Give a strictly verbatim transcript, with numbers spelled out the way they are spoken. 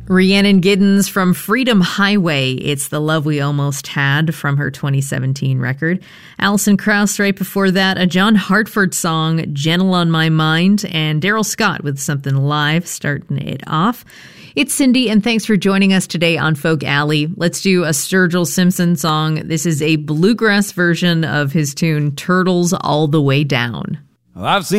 Rhiannon Giddens from Freedom Highway. It's The Love We Almost Had from her twenty seventeen record. Alison Krauss right before that, a John Hartford song, Gentle on My Mind, and Daryl Scott with Something Live starting it off. It's Cindy, and thanks for joining us today on Folk Alley. Let's do a Sturgill Simpson song. This is a bluegrass version of his tune, Turtles All the Way Down. Well, I've seen